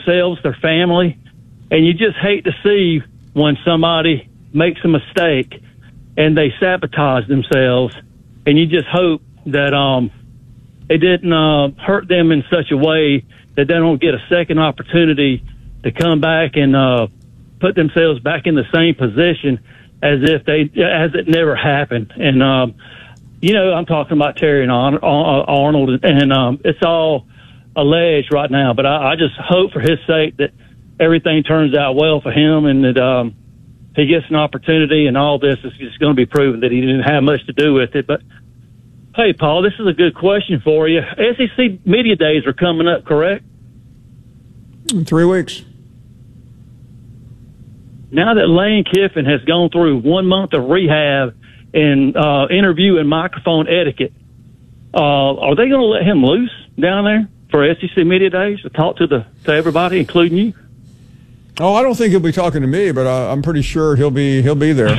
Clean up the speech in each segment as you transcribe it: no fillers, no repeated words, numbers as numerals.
themselves, their family, and you just hate to see when somebody makes a mistake and they sabotage themselves, and you just hope that it didn't hurt them in such a way that they don't get a second opportunity to come back and put themselves back in the same position as it never happened. And I'm talking about Terry and Arnold, and it's all alleged right now. But I just hope for his sake that everything turns out well for him, and that he gets an opportunity, and all this is just going to be proven that he didn't have much to do with it. But hey, Paul, this is a good question for you. SEC Media Days are coming up, correct? In 3 weeks. Now that Lane Kiffin has gone through 1 month of rehab and interview and microphone etiquette, are they going to let him loose down there for SEC Media Days to talk to everybody, including you? Oh, I don't think he'll be talking to me, but I'm pretty sure he'll be there.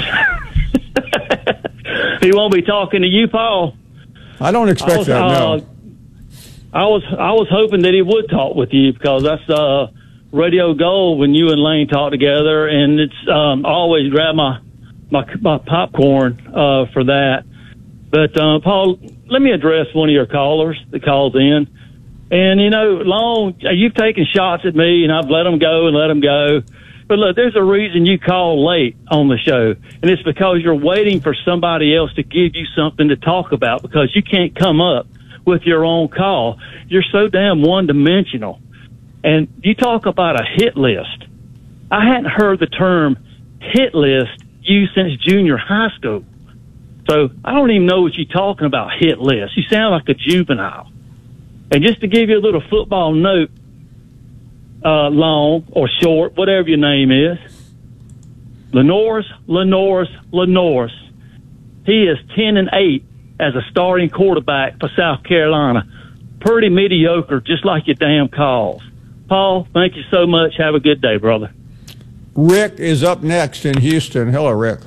He won't be talking to you, Paul. I don't expect that. No. I was hoping that he would talk with you, because that's radio gold when you and Lane talk together, and it's always grab my popcorn for that. But Paul, let me address one of your callers that calls in. And, Long, you've taken shots at me, and I've let them go. But, look, there's a reason you call late on the show, and it's because you're waiting for somebody else to give you something to talk about, because you can't come up with your own call. You're so damn one-dimensional. And you talk about a hit list. I hadn't heard the term hit list used since junior high school. So I don't even know what you're talking about, hit list. You sound like a juvenile. And just to give you a little football note, Long or Short, whatever your name is, Lenoris. He is 10-8 as a starting quarterback for South Carolina. Pretty mediocre, just like your damn calls. Paul, thank you so much. Have a good day, brother. Rick is up next in Houston. Hello, Rick.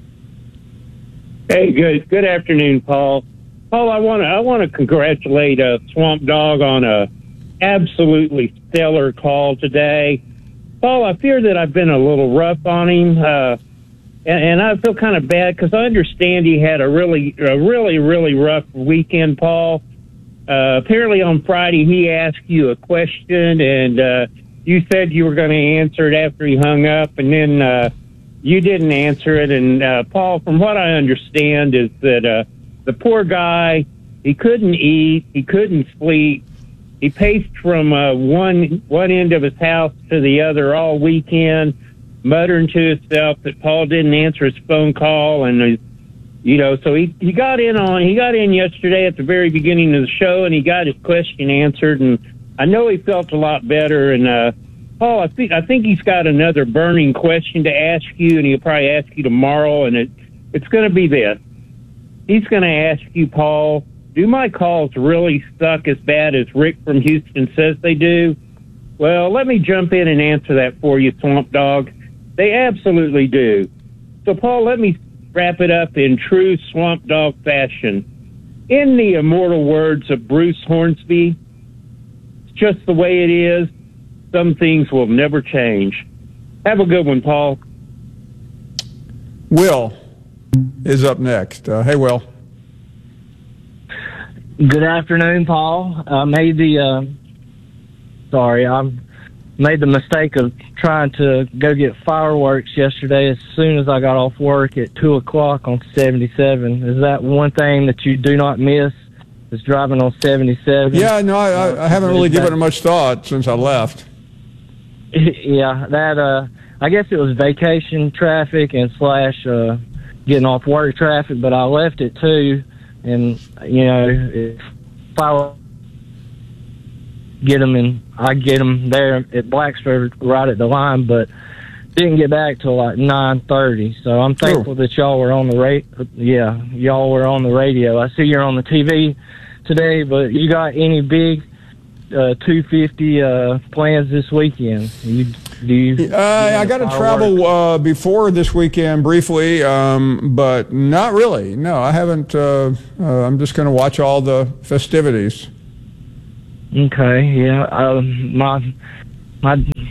Hey, good afternoon, Paul. Paul, I want to congratulate Swamp Dog on a absolutely stellar call today. Paul, I fear that I've been a little rough on him, and I feel kind of bad because I understand he had a really rough weekend, Paul. Apparently on Friday he asked you a question, and you said you were going to answer it after he hung up, and then you didn't answer it. And Paul, from what I understand is that the poor guy, he couldn't eat, he couldn't sleep. He paced from one end of his house to the other all weekend, muttering to himself that Paul didn't answer his phone call, and so he got in yesterday at the very beginning of the show, and he got his question answered, and I know he felt a lot better. And Paul, I think he's got another burning question to ask you, and he'll probably ask you tomorrow, and it's going to be this. He's going to ask you, Paul, do my calls really suck as bad as Rick from Houston says they do? Well, let me jump in and answer that for you, Swamp Dog. They absolutely do. So, Paul, let me wrap it up in true Swamp Dog fashion. In the immortal words of Bruce Hornsby, it's just the way it is. Some things will never change. Have a good one, Paul. Will is up next. Hey, Will. Good afternoon, Paul. I made the mistake of trying to go get fireworks yesterday as soon as I got off work at 2 o'clock on 77. Is that one thing that you do not miss, is driving on 77? Yeah, no, I haven't really given it much thought since I left. Yeah, that, I guess it was vacation traffic and slash getting off work traffic, but I left at 2, and, if I get them there at Blacksburg right at the line, but didn't get back till like 9:30. So I'm thankful that y'all were on the y'all were on the radio. I see you're on the TV today, but you got any big 250 plans this weekend? I got to travel before this weekend briefly, but not really. No, I haven't. I'm just going to watch all the festivities. Okay, yeah. My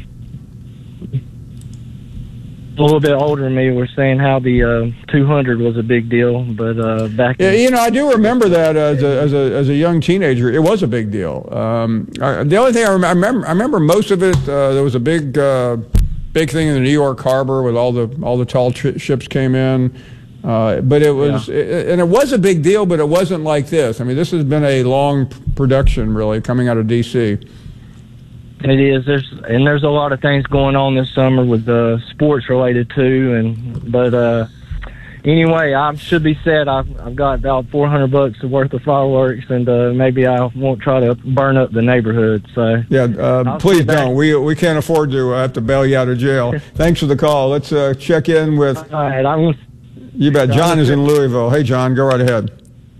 a little bit older than me were saying how the 200 was a big deal, but back in I do remember that as a young teenager, it was a big deal. The only thing I remember most of it. There was a big thing in the New York Harbor with all the tall ships came in. But it was, and it was a big deal, but it wasn't like this. I mean, this has been a long production, really, coming out of D.C. It is. There's a lot of things going on this summer with sports related too, but anyway, I should be said I've got about $400 worth of fireworks, and maybe I won't try to burn up the neighborhood. So yeah, please don't. We can't afford to have to bail you out of jail. Thanks for the call. Let's check in with. All right, you bet. John is in Louisville. Hey, John, go right ahead.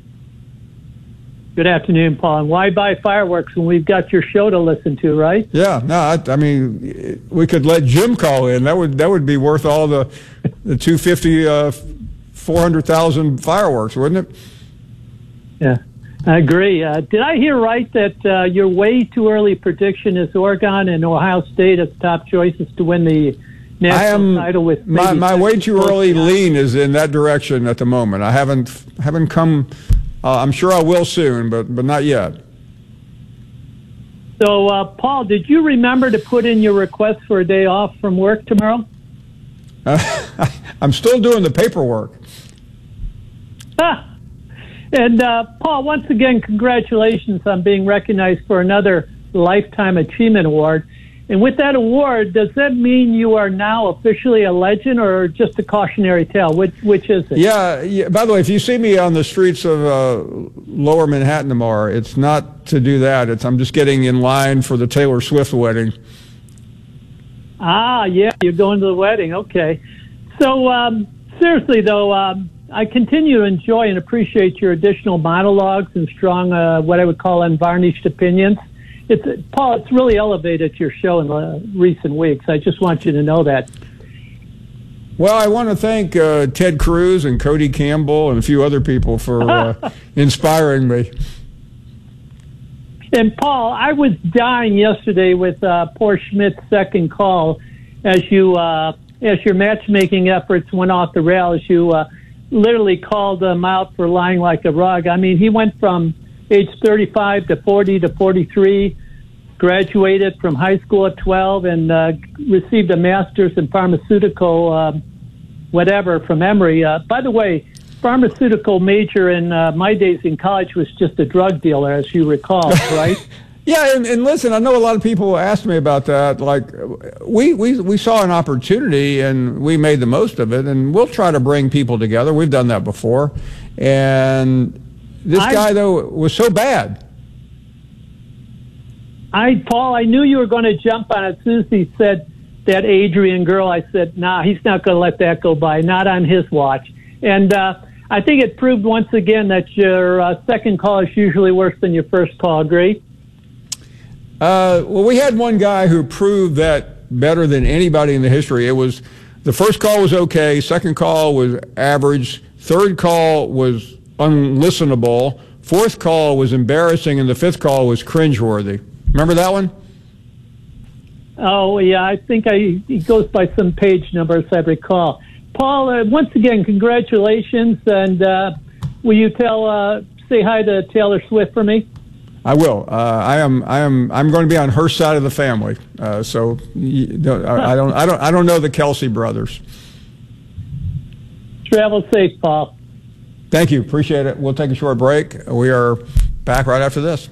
Good afternoon, Paul. And why buy fireworks when we've got your show to listen to, right? Yeah, no, I mean, we could let Jim call in. That would be worth all the 250, 400,000 fireworks, wouldn't it? Yeah, I agree. Did I hear right that your way too early prediction is Oregon and Ohio State as top choices to win the national title? With my way too early lean is in that direction at the moment. I haven't come. I'm sure I will soon, but not yet. So, Paul, did you remember to put in your request for a day off from work tomorrow? I'm still doing the paperwork. And, Paul, once again, congratulations on being recognized for another Lifetime Achievement Award. And with that award, does that mean you are now officially a legend or just a cautionary tale? Which is it? Yeah. By the way, if you see me on the streets of Lower Manhattan tomorrow, it's not to do that. I'm just getting in line for the Taylor Swift wedding. Ah, yeah, you're going to the wedding. Okay. So, seriously, though, I continue to enjoy and appreciate your additional monologues and strong, what I would call unvarnished opinions. Paul, it's really elevated your show in the recent weeks. I just want you to know that. Well, I want to thank Ted Cruz and Cody Campbell and a few other people for inspiring me. And Paul, I was dying yesterday with poor Schmidt's second call as your matchmaking efforts went off the rails. You literally called him out for lying like a rug. I mean, he went from age 35 to 40 to 43, graduated from high school at 12, and received a master's in pharmaceutical, whatever, from Emory. By the way, pharmaceutical major in my days in college was just a drug dealer, as you recall, right? Yeah, and listen, I know a lot of people asked me about that. Like, we saw an opportunity, and we made the most of it, and we'll try to bring people together. We've done that before. And this guy, though, was so bad. Paul, I knew you were going to jump on it. As soon as he said that Adrian girl, I said, nah, he's not going to let that go by, not on his watch. And I think it proved once again that your second call is usually worse than your first call. Agree? Well, we had one guy who proved that better than anybody in the history. The first call was okay, second call was average, third call was unlistenable, fourth call was embarrassing, and the fifth call was cringeworthy. Remember that one? Oh, yeah, I think he goes by some page number, as I recall. Paul, once again, congratulations, and will you say hi to Taylor Swift for me? I will. I'm going to be on her side of the family. So I don't know the Kelsey brothers. Travel safe, Paul. Thank you. Appreciate it. We'll take a short break. We are back right after this.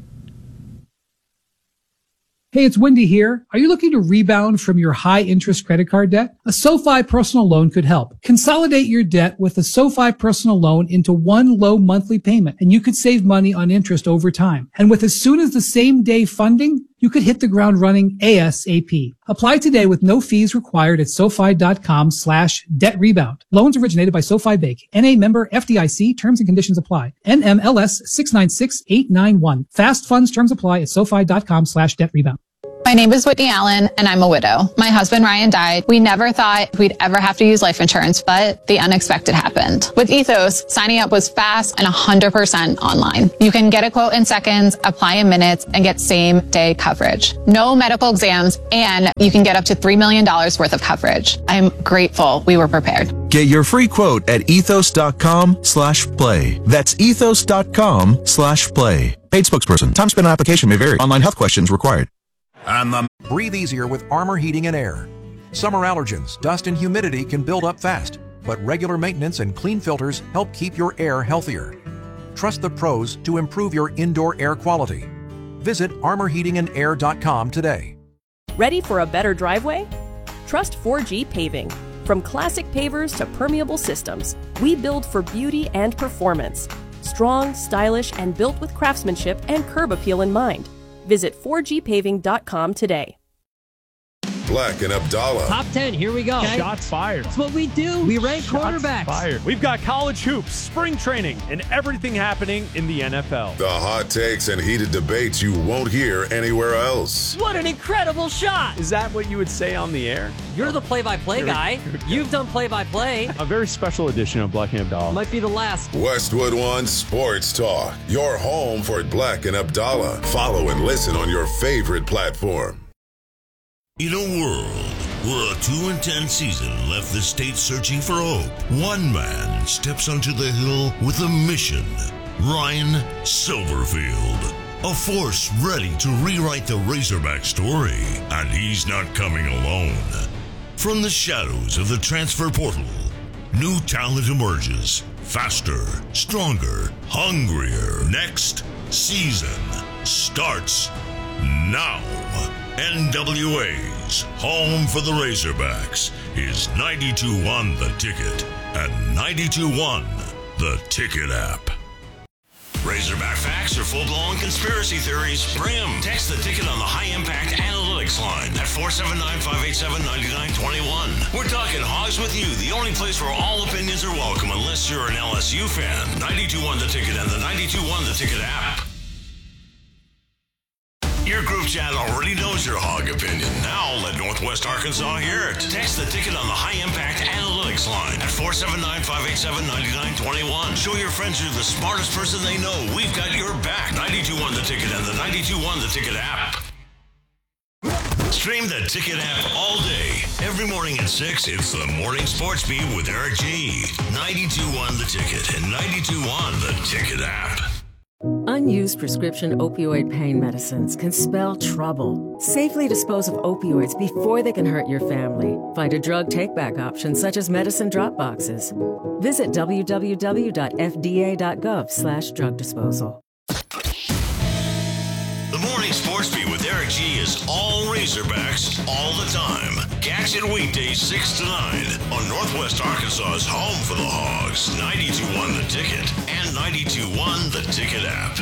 Hey, it's Wendy here. Are you looking to rebound from your high-interest credit card debt? A SoFi personal loan could help. Consolidate your debt with a SoFi personal loan into one low monthly payment, and you could save money on interest over time. And with as soon as the same day funding, you could hit the ground running ASAP. Apply today with no fees required at SoFi.com/debt rebound. Loans originated by SoFi Bank. NA member FDIC. Terms and conditions apply. NMLS 696891. Fast funds terms apply at SoFi.com/debt rebound. My name is Whitney Allen, and I'm a widow. My husband, Ryan, died. We never thought we'd ever have to use life insurance, but the unexpected happened. With Ethos, signing up was fast and 100% online. You can get a quote in seconds, apply in minutes, and get same-day coverage. No medical exams, and you can get up to $3 million worth of coverage. I'm grateful we were prepared. Get your free quote at ethos.com/play. That's ethos.com/play. Paid spokesperson. Time spent on application may vary. Online health questions required. Breathe easier with Armor Heating and Air. Summer allergens, dust, and humidity can build up fast, but regular maintenance and clean filters help keep your air healthier. Trust the pros to improve your indoor air quality. Visit armorheatingandair.com today. Ready for a better driveway? Trust 4G Paving. From classic pavers to permeable systems, we build for beauty and performance. Strong, stylish, and built with craftsmanship and curb appeal in mind. Visit 4gpaving.com today. Black and Abdallah. Top 10, here we go. Okay. Shots fired. That's what we do. We rank quarterbacks. Fired. We've got college hoops, spring training, and everything happening in the NFL. The hot takes and heated debates you won't hear anywhere else. What an incredible shot. Is that what you would say on the air? You're the play-by-play guy. You've done play-by-play. A very special edition of Black and Abdallah. Might be the last. Westwood One Sports Talk. Your home for Black and Abdallah. Follow and listen on your favorite platform. In a world where a 2-10 season left the state searching for hope, one man steps onto the hill with a mission. Ryan Silverfield, a force ready to rewrite the Razorback story, and he's not coming alone. From the shadows of the transfer portal, new talent emerges, faster, stronger, hungrier. Next season starts now. NWA's home for the Razorbacks is 92.1 The Ticket and 92.1 The Ticket app. Razorback facts or full-blown conspiracy theories? Bring them. Text the ticket on the high-impact analytics line at 479-587-9921. We're talking hogs with you, the only place where all opinions are welcome unless you're an LSU fan. 92.1 The Ticket and the 92.1 The Ticket app. Your group chat already knows your hog opinion. Now let Northwest Arkansas hear it. Text the ticket on the high-impact analytics line at 479-587-9921. Show your friends you're the smartest person they know. We've got your back. 92.1 The Ticket and the 92.1 The Ticket app. Stream the Ticket app all day. Every morning at 6, it's the Morning Sports Beat with Eric G. 92.1 The Ticket and 92.1 The Ticket app. Unused prescription opioid pain medicines can spell trouble. Safely dispose of opioids before they can hurt your family. Find a drug take-back option such as medicine drop boxes. Visit www.fda.gov/drug disposal. The Morning Sports Beat with Eric G is all Razorbacks all the time. Catch it weekdays 6 to 9 on Northwest Arkansas's home for the Hogs, 92.1 The Ticket and 92.1 The Ticket app.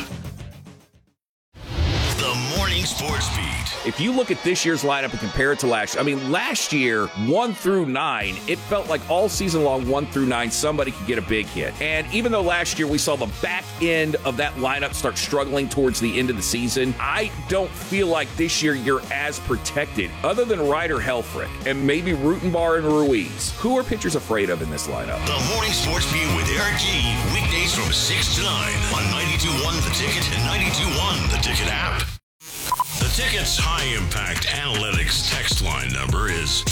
The Morning Sports Beat. If you look at this year's lineup and compare it to last year, I mean, last year, 1 through 9, it felt like all season long, 1 through 9, somebody could get a big hit. And even though last year we saw the back end of that lineup start struggling towards the end of the season, I don't feel like this year you're as protected, other than Ryder Helfrich and maybe Rutenbar and Ruiz. Who are pitchers afraid of in this lineup? The Morning Sports Beat with Eric G. Weekdays from 6 to 9 on 92.1 The Ticket and 92.1 The Ticket app. The Ticket's high-impact analytics text line number is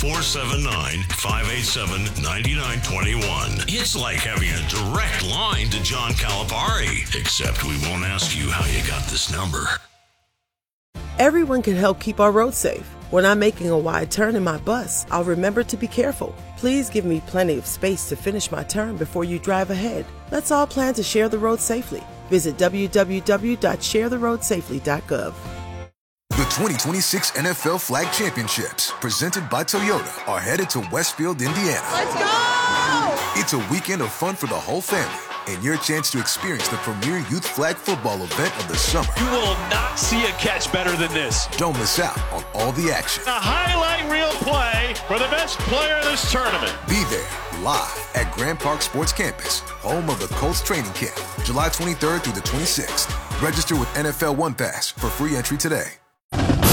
479-587-9921. It's like having a direct line to John Calipari, except we won't ask you how you got this number. Everyone can help keep our roads safe. When I'm making a wide turn in my bus, I'll remember to be careful. Please give me plenty of space to finish my turn before you drive ahead. Let's all plan to share the road safely. Visit www.sharetheroadsafely.gov. The 2026 NFL Flag Championships, presented by Toyota, are headed to Westfield, Indiana. Let's go! It's a weekend of fun for the whole family and your chance to experience the premier youth flag football event of the summer. You will not see a catch better than this. Don't miss out on all the action. A highlight reel play for the best player of this tournament. Be there live at Grand Park Sports Campus, home of the Colts training camp, July 23rd through the 26th. Register with NFL One Pass for free entry today.